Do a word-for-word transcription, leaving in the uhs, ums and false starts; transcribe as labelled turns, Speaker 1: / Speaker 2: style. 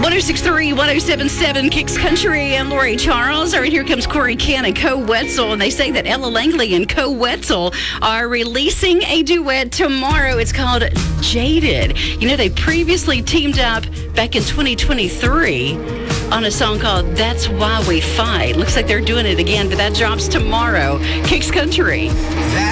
Speaker 1: oh six three, one oh seven seven Kicks Country and Lori Charles. All right, here comes Corey Cann and Co Wetzel, and they say that Ella Langley and Co Wetzel are releasing a duet tomorrow. It's called Jaded. You know, they previously teamed up back in twenty twenty-three on a song called That's Why We Fight. Looks like they're doing it again, but that drops tomorrow. Kicks Country.